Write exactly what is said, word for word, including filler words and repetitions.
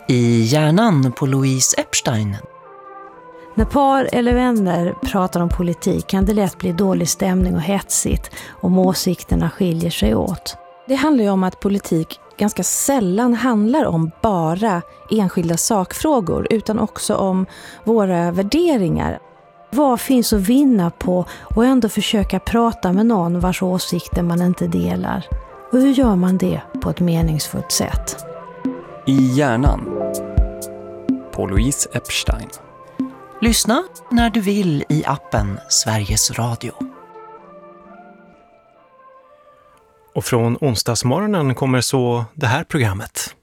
I hjärnan på Louise Epstein. När par eller vänner pratar om politik kan det lätt bli dålig stämning och hetsigt om åsikterna skiljer sig åt. Det handlar ju om att politik ganska sällan handlar om bara enskilda sakfrågor utan också om våra värderingar. Vad finns att vinna på och ändå försöka prata med någon vars åsikter man inte delar? Och hur gör man det på ett meningsfullt sätt? I hjärnan på Louise Epstein. Lyssna när du vill i appen Sveriges Radio. Och från onsdagsmorgonen kommer så det här programmet.